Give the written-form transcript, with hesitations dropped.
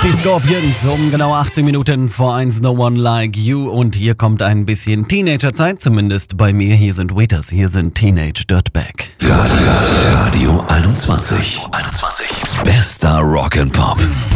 Die Scorpions um genau 18 Minuten vor 1, No One Like You. Und hier kommt ein bisschen Teenagerzeit, zumindest bei mir. Hier sind Waiters, hier sind Teenage Dirtbag. Radio 21. Bester Rock'n'Pop.